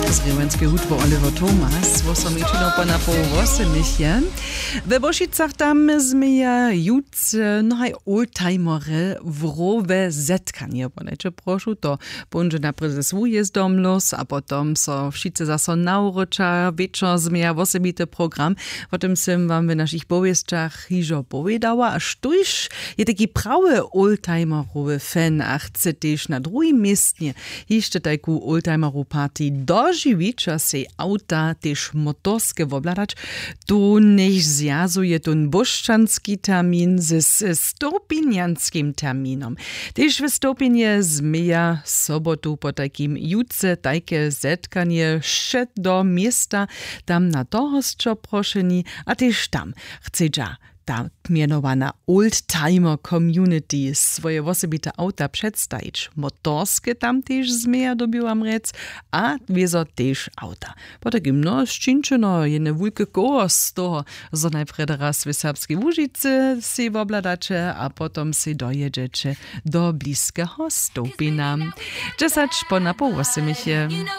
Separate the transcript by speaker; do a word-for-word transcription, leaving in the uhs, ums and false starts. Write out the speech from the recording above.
Speaker 1: Zriewenske hudbo Oliver Thomas, wo som ičino po napołowosy michie. We Bošicach tam zmija juc nohaj oldtimery wrowe zetkanie. Ponajcie prošu to bunže napríklad svuje z domlos a potom so všice zaso nauroča, večer zmija osobity program. Potem sem vám v našich poviesťach hižo povedala, a štuž je taki prawy oldtimerowy fan a chce tež na druhým miestne ešte takú oldtimerovú party doživiť, a se auta tež motorske obladać, tu nech zjazuje ten boščanský termín s stopinianskim termínom. Tež v Stopinie zmija sobotu po takým juce tajke zetkanie šet do miesta, tam na tohosčo prošení a tež tam chce ta mianowana Oldtimer Community swoje osobite auta przedstawić. Motorske tam też zmija dobiłam rec, a wieso też auta. Po takim no szczynczyno jene wulke koło z toho, zo najpierw raz w Serbskiej Łużycy si obladacie, a potom si dojedziecie do bliskiego Stopina. Dziesać po napołosy michie.